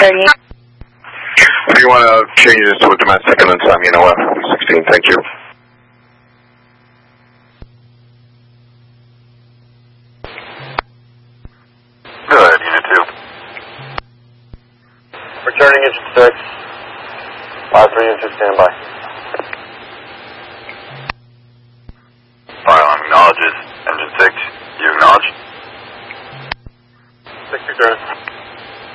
30. If you want to change this to a domestic and then send me an OF 16, thank you. Good, Unit 2. Returning engine 6. 5-3 engine standby.